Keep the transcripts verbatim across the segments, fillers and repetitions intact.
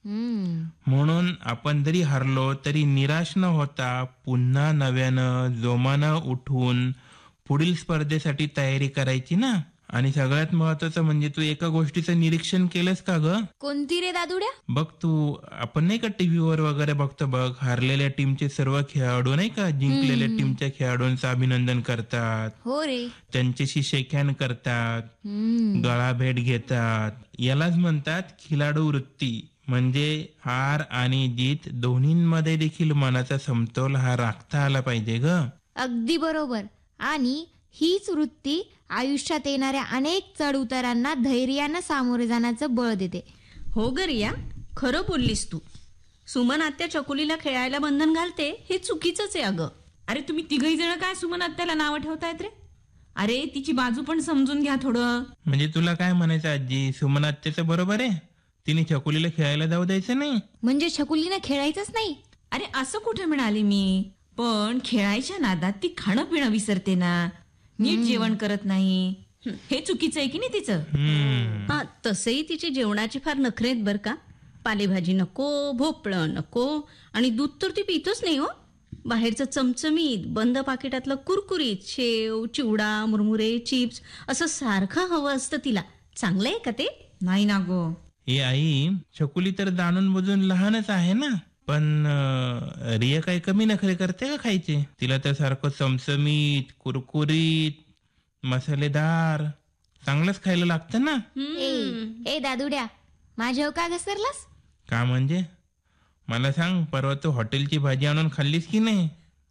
हम्म म्हणून आपण जरी हरलो तरी निराश न होता पुन्हा नव्यानं जोमानं उठून पुढील स्पर्धेसाठी तयारी करायची ना. आणि सगळ्यात महत्वाचं म्हणजे तू एका गोष्टीचं निरीक्षण केलंस का ग? कोणती रे दादुड्या? बघ तू, आपण नाही का टीव्हीवर वगैरे बघतो बघ, हरलेल्या टीमचे सर्व खेळाडू नाही का जिंकलेल्या हम्म. टीमच्या खेळाडूंचं अभिनंदन करतात, हो रे. त्यांच्याशी शेकहँड करतात, हम्म गळा भेट घेतात. यालाच म्हणतात खिलाडू वृत्ती. म्हणजे हार आणि जीत दोन्हींमध्ये देखील मनाचा समतोल हा राखता आला पाहिजे ग. अगदी बरोबर. आणि हीच वृत्ती आयुष्यात येणाऱ्या अनेक चढ उतारांना धैर्यानं सामोरे जाण्याचं बळ देते. हो ग रिया, खरं बोललीस तू. सुमन आत्या चकुलीला खेळायला बंधन घालते हे चुकीचंच आहे अगं. अरे तुम्ही तिघही जण काय सुमन आत्याला नावं ठेवतायत रे? अरे तिची बाजू पण समजून घ्या थोडं. म्हणजे तुला काय म्हणायचं आजी, सुमन आत्याचं बरोबर आहे, तिने छकुलीला खेळायला जाऊ द्यायचं नाही? म्हणजे छकुलीनं खेळायचंच नाही? अरे असं कुठे म्हणाले मी, पण खेळायच्या नादात ती खाणं पिणं विसरते ना, नीट जेवण करत नाही, हे चुकीचं आहे की नाही तिचं? हम्म. हा, तसंही तिची जेवणाची फार नखरे आहेत बरं का. पालेभाजी नको, भोपळं नको, आणि दूध तर ती पितच नाही हो. बाहेरचं चमचमीत बंद पाकिटातलं कुरकुरीत शेव, चिवडा, मुरमुरे, चिप्स असं सारखं हवं असतं तिला. चांगलं आहे का ते? नाही ना गो. हे आई, छकुली तर जाणून बुजून लहानच आहे ना, पण अं, रिया काही कमी नखरे करते का खायचे? तिला तर सारखं चमचमीत, कुरकुरीत, मसालेदार चांगलंच खायला लागतं ना. ए ए दादुड्या, माझ्यावर का घसरलास? का म्हणजे? मला सांग, परवा तू हॉटेलची भाजी आणून खाल्लीस की नाही?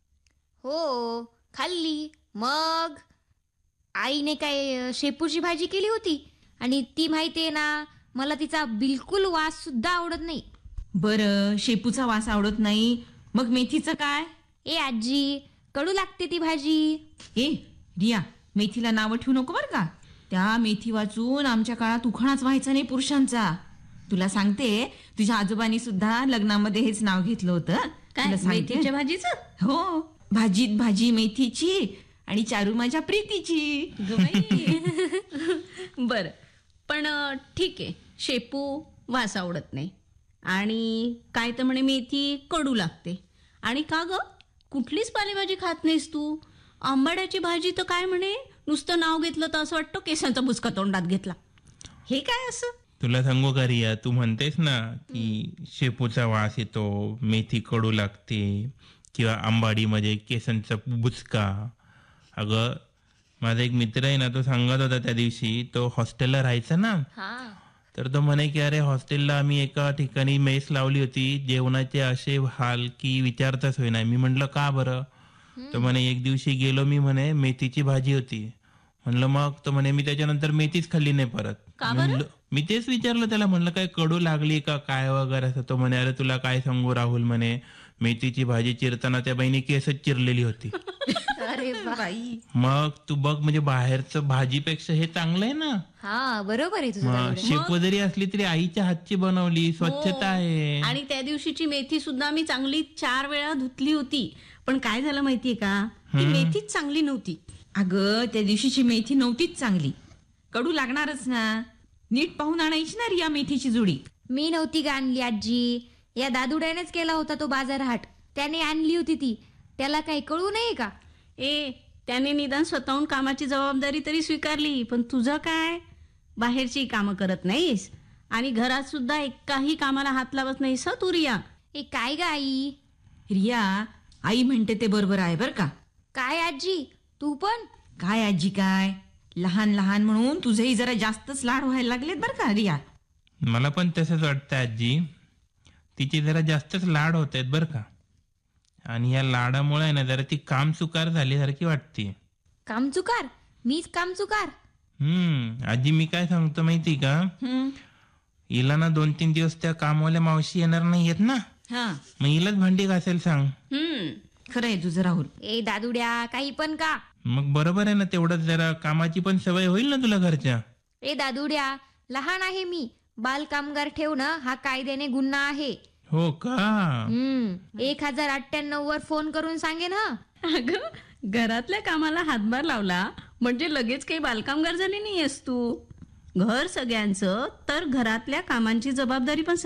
हो खाल्ली. मग आईने काय अ, शेपूची भाजी केली होती, आणि ती माहितीये ना, मला तिचा बिलकुल वास सुद्धा आवडत नाही. बरं, शेपूचा वास आवडत नाही, मग मेथीचं काय? ए आजी, कडू लागते ती भाजी. ए रिया, मेथीला नावं ठेवू नको बरं का. त्या मेथी वाचून आमच्या काळात उखाणाच व्हायचा नाही पुरुषांचा. तुला सांगते, तुझ्या आजोबांनी सुद्धा लग्नामध्ये हेच नाव घेतलं होतं. काय तुला सांगते. मेथीच्या भाजीचं? हो, भाजीत भाजी मेथीची आणि चारू माझ्या प्रीतीची. बर, पण अं, ठीक आहे, शेपू वास आवडत नाही, आणि काय तर म्हणे मेथी कडू लागते, आणि का ग कुठलीच पालेभाजी खात नाहीस तू? आंबाड्याची भाजी तर काय म्हणे, नुसतं नाव घेतलं तर असं वाटतं केसांचा बुचका तोंडात घेतला. हे काय असं? तुला सांगू का रिया, तू म्हणतेस ना की शेपूचा वास येतो, मेथी कडू लागते, किंवा आंबाडीमध्ये केसांचा बुचका. अगं, माझा एक मित्र आहे ना, तो सांगत होता त्या दिवशी, तो हॉस्टेलला राहायचा ना, तर तो म्हणे की अरे हॉस्टेलला आम्ही एका ठिकाणी मेस लावली होती, जेवणाचे असे हाल की विचारताच होईना. मी म्हटलं का बरं? तर म्हणे एक दिवशी गेलो मी, म्हणे मेथीची भाजी होती. म्हणलं मग? तर म्हणे मी त्याच्यानंतर मेथीच खाल्ली नाही परत. म्हणलं, मी तेच विचारलं त्याला, म्हणलं काय कडू लागली का काय वगैरे असं. तो म्हणे अरे तुला काय सांगू राहुल, म्हणे मेथीची भाजी चिरताना त्या बाईने केसच चिरलेली होती. अरे बाई. मग तू बघ, म्हणजे बाहेरचं भाजीपेक्षा हे चांगलं आहे ना. हा बरोबर आहे तुझं मग दादुड्या. शेपू जरी असली तरी आईच्या हातची बनवली, स्वच्छता आहे. आणि त्या दिवशीची मेथी सुद्धा मी चांगली चार वेळा धुतली होती, पण काय झालं माहितीये का, ती मेथीच चांगली नव्हती. अगं, त्या दिवशीची मेथी नव्हतीच चांगली, कडू लागणारच ना. नीट पाहून आणायची ना रिया मेथीची जुडी. मी नव्हती का आणली आजी, या दादुड्यानेच केला होता तो बाजार हाट, त्याने आणली होती ती. त्याला काही कळू नये का? ए, त्याने निदान स्वतःहून कामाची जबाबदारी तरी स्वीकारली, पण तुझं काय, बाहेरची कामं करत नाहीस, आणि घरात सुद्धा एकाही कामाला हात लावत नाहीस. तू रिया. ए काय ग आई? रिया, आई म्हणते ते बरोबर आहे बर का. काय आजी, तू पण? काय आजी काय, लहान लहान म्हणून तुझेही जरा जास्तच लाड व्हायला लागलेत बर का रिया. मला पण तसंच वाटतं आजी, तिचे जरा जास्तच लाड होत आहेत बर का. आणि या लाडामुळे ना जरा ती कामचुकार झाल्यासारखी वाटते. कामचुकार? मीच कामचुकार? हम्म आजी, मी काय सांगतो माहिती का, हिला ना दोन तीन दिवस त्या कामवाल्या मावशी येणार नाही येत ना, मग हिलाच भांडी घासायला सांग. हम्म खरं आहे तुझं राहुल. ए दादुड्या, काही पण का? मग बरोबर आहे ना, तेवढंच जरा कामाची पण सवय होईल ना तुला घरच्या. ए दादुड्या, लहान आहे मी, बाल कामगार ठेवणं हा कायद्याने गुन्हा आहे. हो का? हम्म एक हजार अठ्ठ्याण्णव वर फोन करून सांगेन. हा अगं, घरातल्या कामाला हातभार लावला म्हणजे लगेच काही बालकामगार झाली नाहीयेस तू. घर सगळ्यांचं, तर घरातल्या कामांची जबाबदारी पण